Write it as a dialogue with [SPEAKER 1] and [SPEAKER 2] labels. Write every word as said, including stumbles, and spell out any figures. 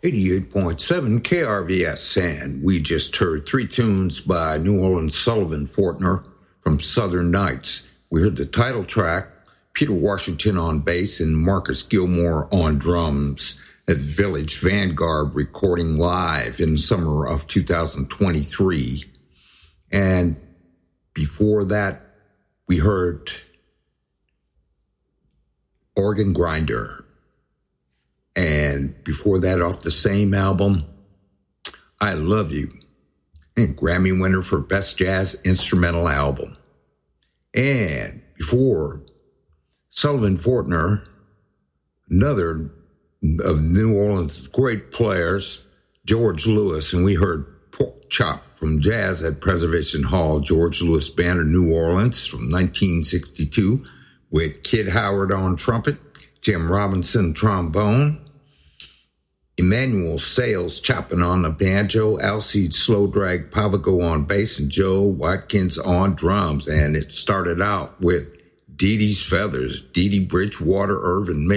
[SPEAKER 1] eighty-eight point seven K R V S, and we just heard three tunes by New Orleans Sullivan Fortner from Southern Nights. We heard the title track, Peter Washington on bass and Marcus Gilmore on drums, at Village Vanguard recording live in the summer of two thousand twenty-three. And before that, we heard Organ Grinder. And before that, off the same album, I Love You, and Grammy winner for Best Jazz Instrumental Album. And before Sullivan Fortner, another of New Orleans' great players, George Lewis, and we heard Pork Chop from Jazz at Preservation Hall, George Lewis Band of New Orleans from nineteen sixty-two, with Kid Howard on trumpet, Jim Robinson trombone, Emmanuel Sales chopping on the banjo, Alcide Slow Drag Pavago on bass, and Joe Watkins on drums. And it started out with Dee Dee's Feathers, Dee Dee Bridgewater Irvin